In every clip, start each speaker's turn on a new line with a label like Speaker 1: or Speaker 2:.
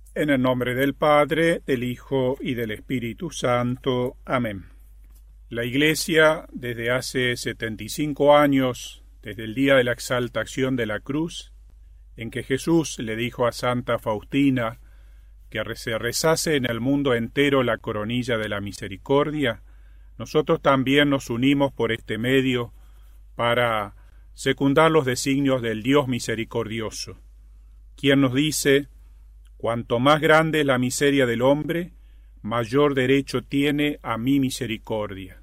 Speaker 1: En el nombre del Padre, del Hijo y del Espíritu Santo. Amén. La Iglesia, desde hace 75 años, desde el día de la exaltación de la cruz, en que Jesús le dijo a Santa Faustina que se rezase en el mundo entero la coronilla de la misericordia, nosotros también nos unimos por este medio para secundar los designios del Dios misericordioso, quien nos dice: cuanto más grande es la miseria del hombre, mayor derecho tiene a mi misericordia.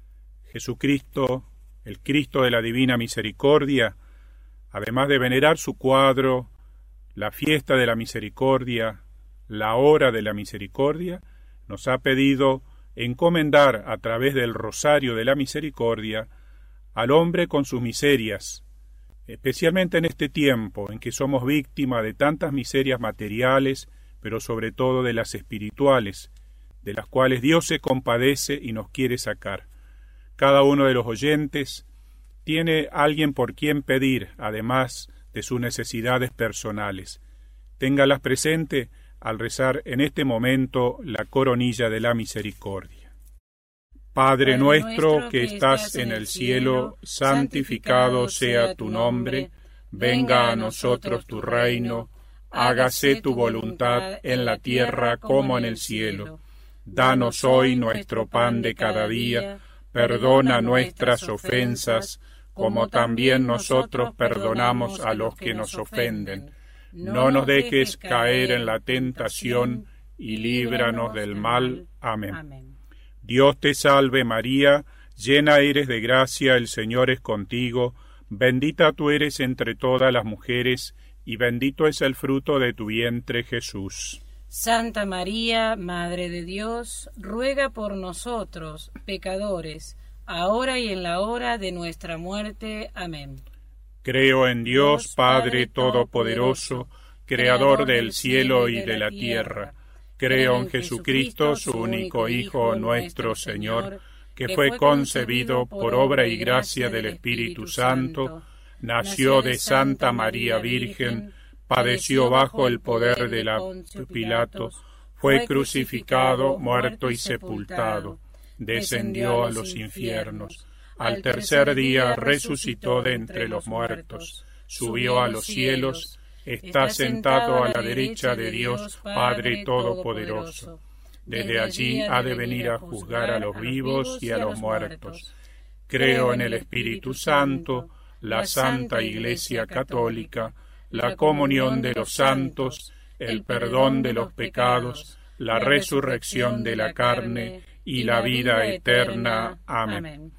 Speaker 1: Jesucristo, el Cristo de la Divina Misericordia, además de venerar su cuadro, la fiesta de la misericordia, la hora de la misericordia, nos ha pedido encomendar a través del rosario de la misericordia al hombre con sus miserias, especialmente en este tiempo en que somos víctimas de tantas miserias materiales, pero sobre todo de las espirituales, de las cuales Dios se compadece y nos quiere sacar. Cada uno de los oyentes tiene alguien por quien pedir, además de sus necesidades personales. Téngalas presente al rezar en este momento la coronilla de la misericordia. Padre nuestro que estás en el cielo, santificado sea tu nombre, venga a nosotros tu reino, hágase tu voluntad en la tierra como en el cielo. Danos hoy nuestro pan de cada día, perdona nuestras ofensas, como también nosotros perdonamos a los que nos ofenden. No nos dejes caer en la tentación y líbranos del mal. Amén. Dios te salve María, llena eres de gracia, el Señor es contigo, bendita tú eres entre todas las mujeres, y bendito es el fruto de tu vientre, Jesús.
Speaker 2: Santa María, Madre de Dios, ruega por nosotros, pecadores, ahora y en la hora de nuestra muerte. Amén.
Speaker 1: Creo en Dios, Padre Todopoderoso, Creador del cielo y de la tierra. Creo en Jesucristo, su único Hijo, nuestro Señor, que fue concebido por obra y gracia del Espíritu Santo, nació de Santa María Virgen, padeció bajo el poder de Pilato, fue crucificado, muerto y sepultado, descendió a los infiernos, al tercer día resucitó de entre los muertos, subió a los cielos, está sentado a la derecha de Dios Padre Todopoderoso. Desde allí ha de venir a juzgar a los vivos y a los muertos. Creo en el Espíritu Santo, la Santa Iglesia Católica, la comunión de los santos, el perdón de los pecados, la resurrección de la carne y la vida eterna. Amén.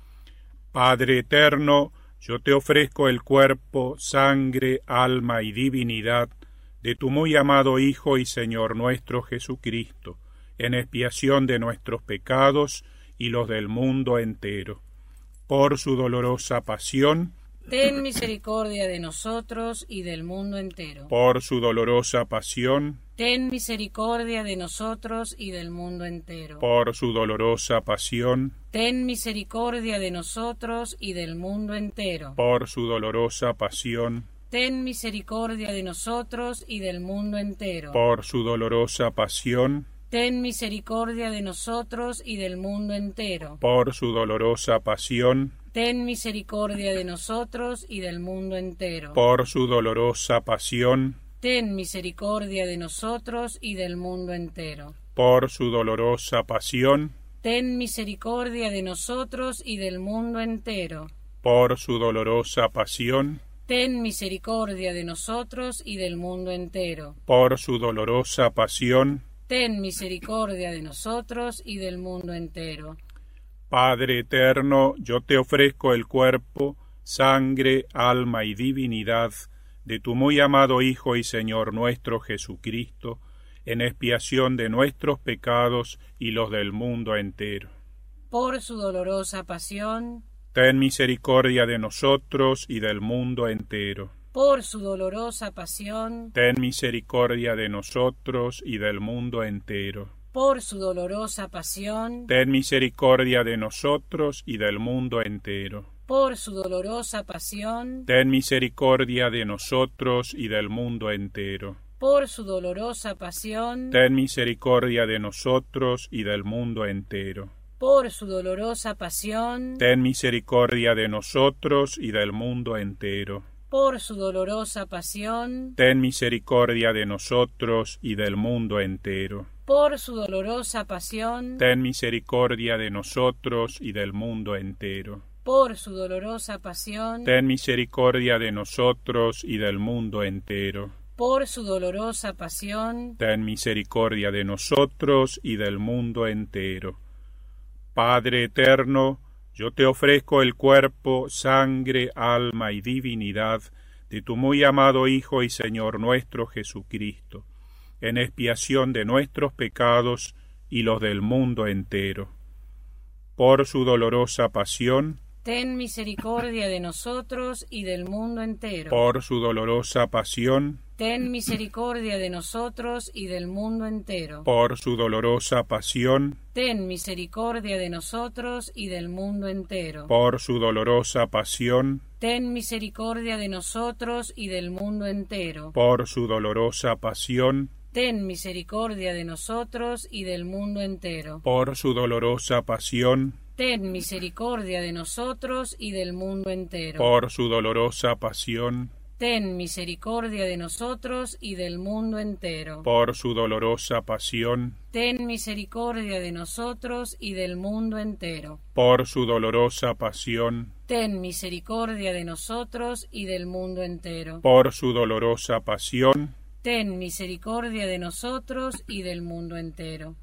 Speaker 1: Padre eterno, yo te ofrezco el cuerpo, sangre, alma y divinidad de tu muy amado Hijo y Señor nuestro Jesucristo, en expiación de nuestros pecados y los del mundo entero. Por su dolorosa pasión,
Speaker 2: ten misericordia de nosotros y del mundo entero.
Speaker 1: Por su dolorosa pasión,
Speaker 2: ten misericordia de nosotros y del mundo entero.
Speaker 1: Por su dolorosa pasión,
Speaker 2: ten misericordia de nosotros y del mundo entero.
Speaker 1: Por su dolorosa pasión,
Speaker 2: ten misericordia de nosotros y del mundo entero.
Speaker 1: Por su dolorosa pasión,
Speaker 2: ten misericordia de nosotros y del mundo entero.
Speaker 1: Por su dolorosa pasión,
Speaker 2: ten misericordia de nosotros y del mundo entero.
Speaker 1: Por su dolorosa pasión,
Speaker 2: ten misericordia de nosotros y del mundo entero.
Speaker 1: Por su dolorosa pasión,
Speaker 2: ten misericordia de nosotros y del mundo entero.
Speaker 1: Por su dolorosa pasión,
Speaker 2: ten misericordia de nosotros y del mundo entero.
Speaker 1: Por su dolorosa pasión,
Speaker 2: ten misericordia de nosotros y del mundo entero.
Speaker 1: Padre eterno, yo te ofrezco el cuerpo, sangre, alma y divinidad de tu muy amado Hijo y Señor nuestro Jesucristo, en expiación de nuestros pecados y los del mundo entero.
Speaker 2: Por su dolorosa pasión,
Speaker 1: ten misericordia de nosotros y del mundo entero.
Speaker 2: Por su dolorosa pasión,
Speaker 1: ten misericordia de nosotros y del mundo entero.
Speaker 2: Por su dolorosa pasión,
Speaker 1: ten misericordia de nosotros y del mundo entero.
Speaker 2: Por su dolorosa pasión,
Speaker 1: ten misericordia de nosotros y del mundo entero.
Speaker 2: por su dolorosa pasión,
Speaker 1: ten misericordia de nosotros y del mundo entero.
Speaker 2: por su dolorosa pasión,
Speaker 1: Ten misericordia de nosotros y del mundo entero.
Speaker 2: por su dolorosa pasión,
Speaker 1: Ten misericordia de nosotros y del mundo entero.
Speaker 2: por su dolorosa pasión,
Speaker 1: Ten misericordia de nosotros y del mundo entero.
Speaker 2: por su dolorosa pasión,
Speaker 1: Ten misericordia de nosotros y del mundo entero.
Speaker 2: por su dolorosa pasión,
Speaker 1: Ten misericordia de nosotros y del mundo entero. Padre eterno, yo te ofrezco el cuerpo, sangre, alma y divinidad de tu muy amado Hijo y Señor nuestro Jesucristo, en expiación de nuestros pecados y los del mundo entero. Por su dolorosa pasión,
Speaker 2: ten misericordia de nosotros y del mundo entero.
Speaker 1: por su dolorosa pasión,
Speaker 2: Ten misericordia de nosotros y del mundo entero.
Speaker 1: por su dolorosa pasión,
Speaker 2: Ten misericordia de nosotros y del mundo entero.
Speaker 1: por su dolorosa pasión,
Speaker 2: Ten misericordia de nosotros y del mundo entero.
Speaker 1: por su dolorosa pasión,
Speaker 2: Ten misericordia de nosotros y del mundo entero.
Speaker 1: por su dolorosa pasión,
Speaker 2: Ten misericordia de nosotros y del mundo entero.
Speaker 1: por su dolorosa pasión,
Speaker 2: Ten misericordia de nosotros y del mundo entero.
Speaker 1: por su dolorosa pasión,
Speaker 2: Ten misericordia de nosotros y del mundo entero.
Speaker 1: por su dolorosa pasión,
Speaker 2: Ten misericordia de nosotros y del mundo entero.
Speaker 1: por su dolorosa pasión.
Speaker 2: Ten misericordia de nosotros y del mundo entero.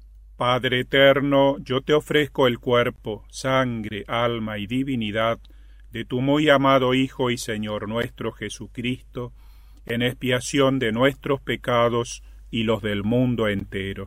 Speaker 1: Padre eterno, yo te ofrezco el cuerpo, sangre, alma y divinidad de tu muy amado Hijo y Señor nuestro Jesucristo, en expiación de nuestros pecados y los del mundo entero.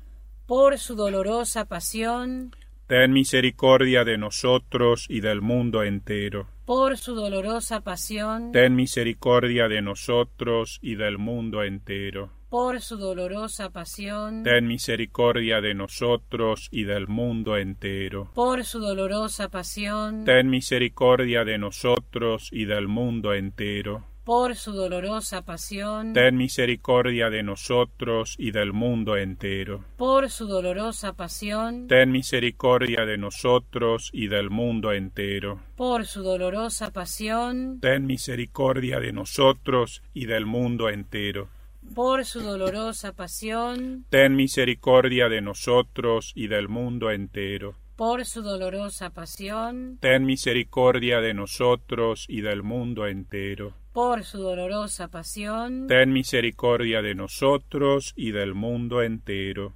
Speaker 2: Por su dolorosa pasión,
Speaker 1: ten misericordia de nosotros y del mundo entero.
Speaker 2: Por su dolorosa pasión,
Speaker 1: ten misericordia de nosotros y del mundo entero.
Speaker 2: Por su dolorosa pasión,
Speaker 1: ten misericordia de nosotros y del mundo entero.
Speaker 2: Por su dolorosa pasión,
Speaker 1: ten misericordia de nosotros y del mundo entero.
Speaker 2: Por su dolorosa pasión,
Speaker 1: ten misericordia de nosotros y del mundo entero.
Speaker 2: Por su dolorosa pasión,
Speaker 1: ten misericordia de nosotros y del mundo entero.
Speaker 2: Por su dolorosa pasión,
Speaker 1: ten misericordia de nosotros y del mundo entero.
Speaker 2: Por su dolorosa pasión,
Speaker 1: ten misericordia de nosotros y del mundo entero.
Speaker 2: Por su dolorosa pasión,
Speaker 1: ten misericordia de nosotros y del mundo entero.
Speaker 2: Por su dolorosa pasión,
Speaker 1: ten misericordia de nosotros y del mundo entero.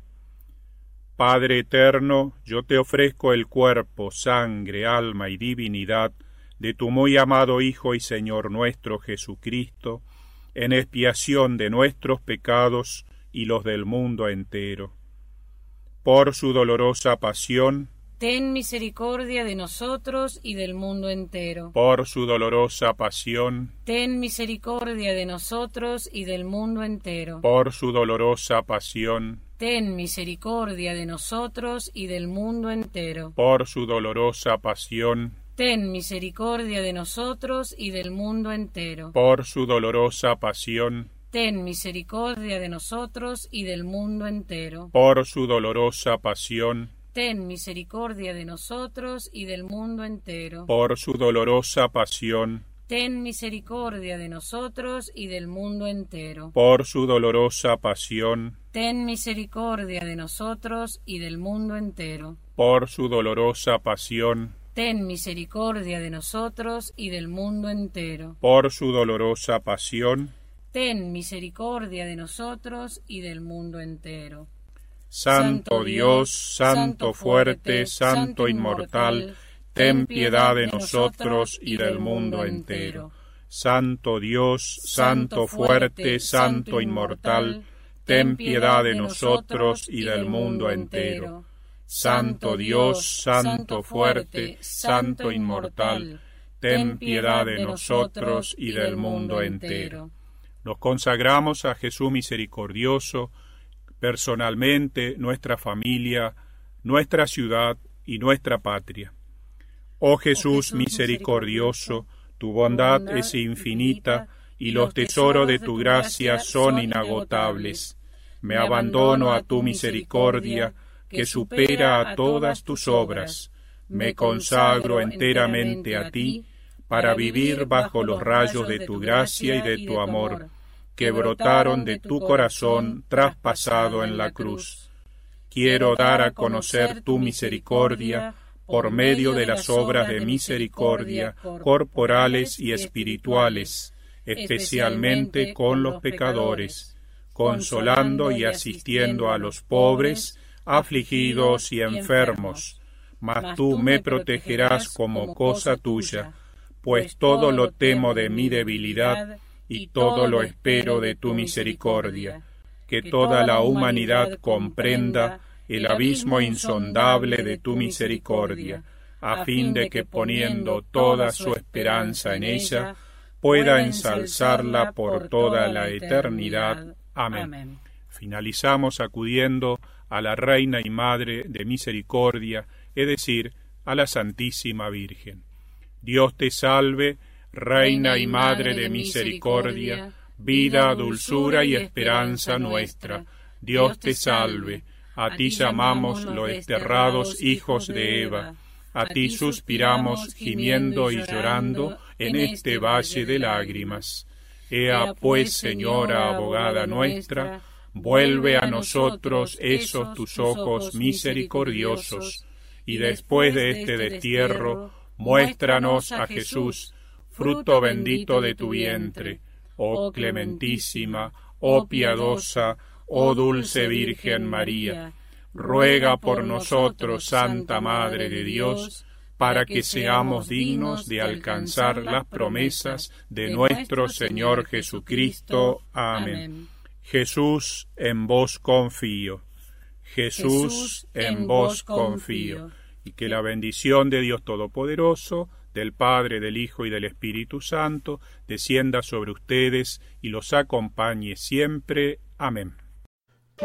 Speaker 1: Padre eterno, yo te ofrezco el cuerpo, sangre, alma y divinidad de tu muy amado Hijo y Señor nuestro Jesucristo, en expiación de nuestros pecados y los del mundo entero. Por su dolorosa pasión,
Speaker 2: ten misericordia de nosotros y del mundo entero.
Speaker 1: Por su dolorosa pasión,
Speaker 2: ten misericordia de nosotros y del mundo entero.
Speaker 1: Por su dolorosa pasión,
Speaker 2: ten misericordia de nosotros y del mundo entero.
Speaker 1: Por su dolorosa pasión,
Speaker 2: ten misericordia de nosotros y del mundo entero.
Speaker 1: Por su dolorosa pasión,
Speaker 2: ten misericordia de nosotros y del mundo entero.
Speaker 1: Por su dolorosa pasión,
Speaker 2: ten misericordia de nosotros y del mundo entero.
Speaker 1: Por su dolorosa pasión,
Speaker 2: ten misericordia de nosotros y del mundo entero.
Speaker 1: Por su dolorosa pasión,
Speaker 2: ten misericordia de nosotros y del mundo entero.
Speaker 1: Por su dolorosa pasión,
Speaker 2: ten misericordia de nosotros y del mundo entero.
Speaker 1: Por su dolorosa pasión,
Speaker 2: ten misericordia de nosotros y del mundo entero.
Speaker 1: Santo Dios, Santo fuerte, Santo inmortal, ten piedad de nosotros y del mundo entero. Santo Dios, Santo fuerte, Santo inmortal, ten piedad de nosotros y del mundo entero. Santo Dios, Santo fuerte, Santo inmortal, ten piedad de nosotros y del mundo entero. Nos consagramos a Jesús misericordioso, personalmente, nuestra familia, nuestra ciudad y nuestra patria. Oh Jesús misericordioso, tu bondad es infinita y los tesoros de tu gracia son inagotables. Me abandono a tu misericordia, que supera a todas tus obras. Me consagro enteramente a ti, para vivir bajo los rayos de tu gracia y de tu amor, que brotaron de tu corazón traspasado en la cruz. Quiero dar a conocer tu misericordia por medio de las obras de misericordia corporales y espirituales, especialmente con los pecadores, consolando y asistiendo a los pobres, afligidos y enfermos. Mas tú me protegerás como cosa tuya, pues todo lo temo de mi debilidad y todo lo espero de tu misericordia. Que toda la humanidad comprenda el abismo insondable de tu misericordia, a fin de que poniendo toda su esperanza en ella, pueda ensalzarla por toda la eternidad. Amén. Finalizamos acudiendo a la Reina y Madre de Misericordia, es decir, a la Santísima Virgen. Dios te salve, Reina y Madre de Misericordia, vida, dulzura y esperanza nuestra. Dios te salve. A ti llamamos los desterrados hijos de Eva. A ti suspiramos gimiendo y llorando en este valle de lágrimas. Ea pues, Señora abogada nuestra, vuelve a nosotros esos tus ojos misericordiosos, y después de este destierro, muéstranos a Jesús, fruto bendito de tu vientre. Oh clementísima, oh piadosa, oh dulce Virgen María, ruega por nosotros, Santa Madre de Dios, para que seamos dignos de alcanzar las promesas de nuestro Señor Jesucristo. Amén. Jesús, en vos confío. Jesús, en vos confío. Y que la bendición de Dios Todopoderoso, del Padre, del Hijo y del Espíritu Santo, descienda sobre ustedes y los acompañe siempre. Amén.